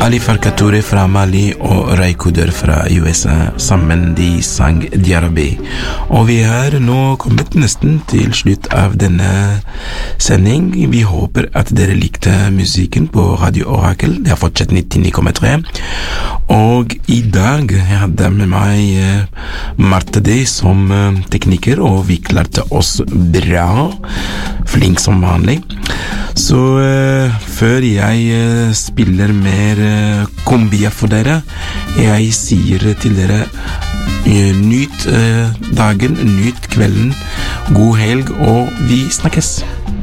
Ali Farka fra Mali og Ray Cooder fra USA. Sammen de sang Diarabi. Og vi nå kommet nesten til slutt av denne sending. Vi håper at dere likte musikken på Radio Orakel. Det har fortsatt 99,3. Og i dag jeg hadde med meg Martha D som tekniker, og vi klarte oss bra. Flink som vanlig. Så før jeg spiller mer kombia for dere, jeg sier til dere nyt dagen, nyt kvelden, god helg, og vi snakkes.